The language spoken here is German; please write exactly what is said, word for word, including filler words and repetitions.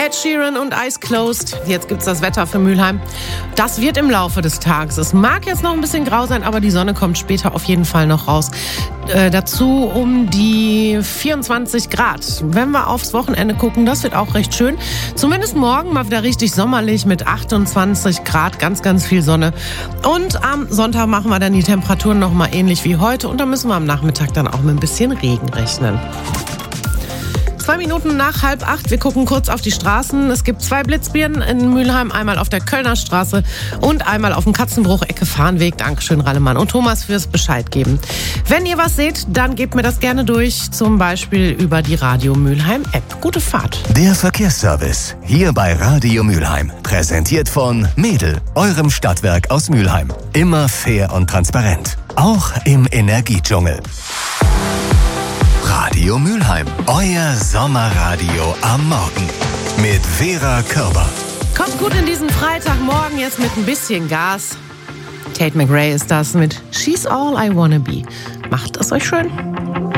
Ed Sheeran und Eyes Closed. Jetzt gibt's das Wetter für Mülheim. Das wird im Laufe des Tages. Es mag jetzt noch ein bisschen grau sein, aber die Sonne kommt später auf jeden Fall noch raus. Äh, dazu um die vierundzwanzig Grad. Wenn wir aufs Wochenende gucken, das wird auch recht schön. Zumindest morgen mal wieder richtig sommerlich mit achtundzwanzig Grad, ganz, ganz viel Sonne. Und am Sonntag machen wir dann die Temperaturen noch mal ähnlich wie heute. Und da müssen wir am Nachmittag dann auch mit ein bisschen Regen rechnen. Zwei Minuten nach halb acht. Wir gucken kurz auf die Straßen. Es gibt zwei Blitzbirnen in Mülheim. Einmal auf der Kölner Straße und einmal auf dem Katzenbruch, Ecke Farnweg. Dankeschön, Rallemann und Thomas, fürs Bescheid geben. Wenn ihr was seht, dann gebt mir das gerne durch. Zum Beispiel über die Radio Mülheim App. Gute Fahrt. Der Verkehrsservice hier bei Radio Mülheim. Präsentiert von Mädel, eurem Stadtwerk aus Mülheim. Immer fair und transparent. Auch im Energiedschungel. Radio Mülheim, euer Sommerradio am Morgen mit Vera Körber. Kommt gut in diesen Freitagmorgen jetzt mit ein bisschen Gas. Tate McRae ist das mit She's All I Wanna Be. Macht es euch schön.